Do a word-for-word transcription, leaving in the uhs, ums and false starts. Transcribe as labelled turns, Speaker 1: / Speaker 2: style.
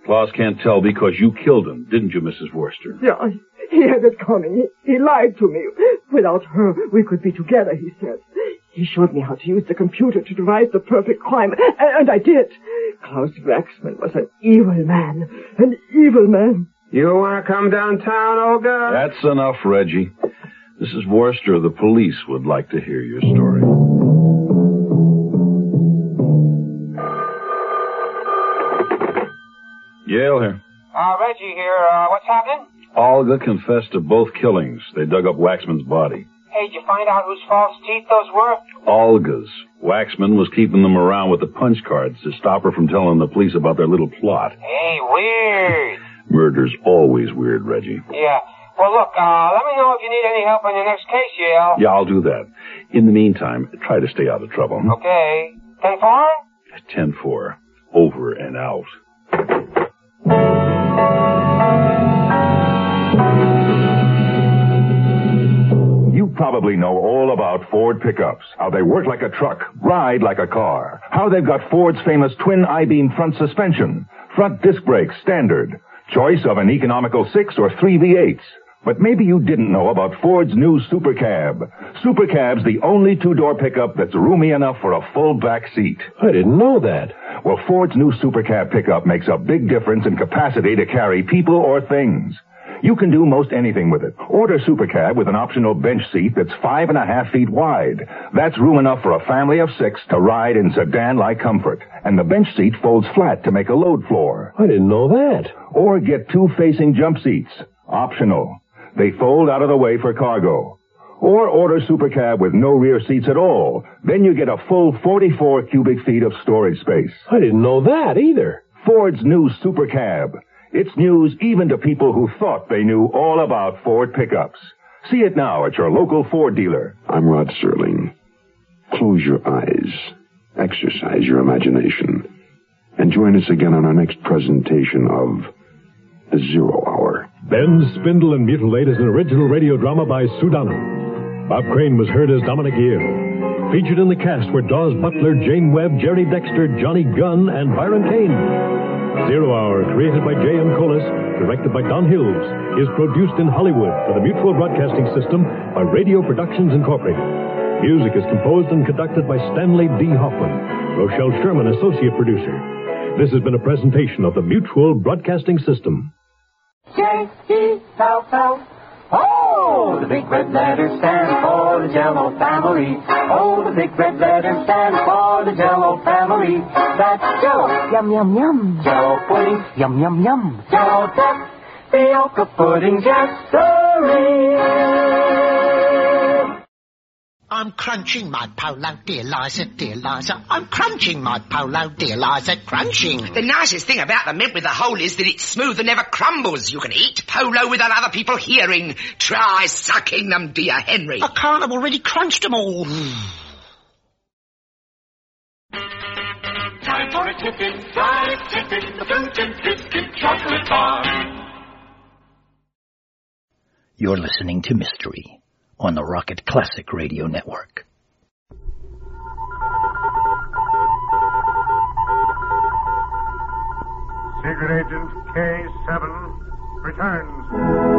Speaker 1: Claus can't tell because you killed him, didn't you, Missus Worcester?
Speaker 2: Yeah, he had it coming. He, he lied to me. Without her, we could be together, he said. He showed me how to use the computer to devise the perfect crime, and, and I did. Klaus Waxman was an evil man. An evil man.
Speaker 3: You want to come downtown, Olga?
Speaker 1: That's enough, Reggie. Missus Worcester, the police would like to hear your story. Yale here.
Speaker 4: Uh, Reggie here. Uh, what's happening?
Speaker 1: Olga confessed to both killings. They dug up Waxman's body.
Speaker 4: Hey, did you find out whose false teeth those were?
Speaker 1: Olga's. Waxman was keeping them around with the punch cards to stop her from telling the police about their little plot.
Speaker 4: Hey, weird.
Speaker 1: Murder's always weird, Reggie.
Speaker 4: Yeah. Well, look, uh, let me know if you need any help on your next case, Yale.
Speaker 1: Yeah, I'll do that. In the meantime, try to stay out of trouble.
Speaker 4: Okay. ten four?
Speaker 1: ten four. Over and out.
Speaker 5: You probably know all about Ford pickups, how they work like a truck, ride like a car, how they've got Ford's famous twin I-beam front suspension, front disc brakes standard, choice of an economical six or three V eights. But maybe you didn't know about Ford's new Super Cab. Super Cab's the only two-door pickup that's roomy enough for a full back seat.
Speaker 6: I didn't know that.
Speaker 5: Well, Ford's new Super Cab pickup makes a big difference in capacity to carry people or things. You can do most anything with it. Order Super Cab with an optional bench seat that's five and a half feet wide. That's room enough for a family of six to ride in sedan-like comfort. And the bench seat folds flat to make a load floor.
Speaker 6: I didn't know that.
Speaker 5: Or get two facing jump seats. Optional. They fold out of the way for cargo. Or order Super Cab with no rear seats at all. Then you get a full forty-four cubic feet of storage space.
Speaker 6: I didn't know that either.
Speaker 5: Ford's new Super Cab. It's news even to people who thought they knew all about Ford pickups. See it now at your local Ford dealer.
Speaker 7: I'm Rod Serling. Close your eyes. Exercise your imagination. And join us again on our next presentation of The Zero Hour.
Speaker 8: Ben, Spindle, and Mutilate is an original radio drama by Sue Donnan. Bob Crane was heard as Dominic Yale. Featured in the cast were Dawes Butler, Jane Webb, Jerry Dexter, Johnny Gunn, and Byron Kane. Zero Hour, created by J M. Collis, directed by Don Hills, is produced in Hollywood for the Mutual Broadcasting System by Radio Productions Incorporated. Music is composed and conducted by Stanley D. Hoffman. Rochelle Sherman, associate producer. This has been a presentation of the Mutual Broadcasting System.
Speaker 9: J E L L. Oh, the big red letters stand for the Jell-O family. Oh, the big red letters stand for the Jell-O family. That's Jell-O.
Speaker 10: Yum, yum, yum.
Speaker 9: Jell-O pudding.
Speaker 10: Yum, yum, yum.
Speaker 9: Jell-O tapioca pudding. Yes, sirree.
Speaker 11: I'm crunching my polo, dear Liza, dear Liza. I'm crunching my polo, dear Liza, crunching.
Speaker 12: The nicest thing about the mint with the hole is that it's smooth and never crumbles. You can eat polo without other people hearing. Try sucking them, dear Henry.
Speaker 11: I can't, I've already crunched them all.
Speaker 9: Time for a tippin', fried tippin', the fruit and biscuit chocolate bar.
Speaker 13: You're listening to Mystery on the Rocket Classic Radio Network.
Speaker 14: Secret Agent K seven returns.